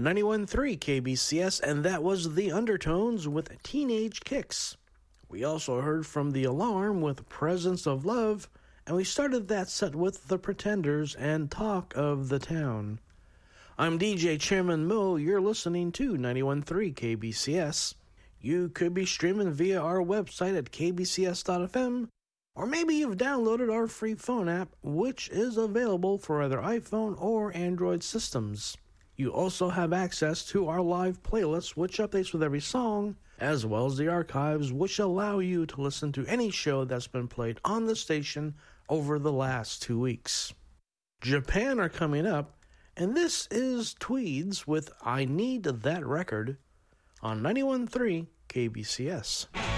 91.3 KBCS, and that was The Undertones with Teenage Kicks. We also heard from The Alarm with Presence of Love, and we started that set with The Pretenders and Talk of the Town. I'm DJ Chairman Mo. You're listening to 91.3 KBCS. You could be streaming via our website at kbcs.fm, or maybe you've downloaded our free phone app, which is available for either iPhone or Android systems. You also have access to our live playlist, which updates with every song, as well as the archives, which allow you to listen to any show that's been played on the station over the last 2 weeks. Japan are coming up, and this is Tweeds with I Need That Record on 91.3 KBCS.